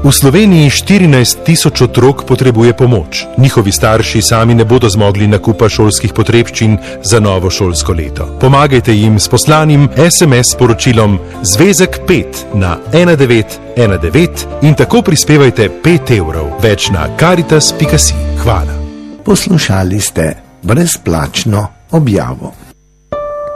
V Sloveniji 14 tisoč otrok potrebuje pomoč. Njihovi starši sami ne bodo zmogli nakupa šolskih potrebščin za novo šolsko leto. Pomagajte jim s poslanim SMS sporočilom Zvezek 5 na 1919 in tako prispevajte 5 evrov. Več na caritas.si. Hvala. Poslušali ste brezplačno objavo.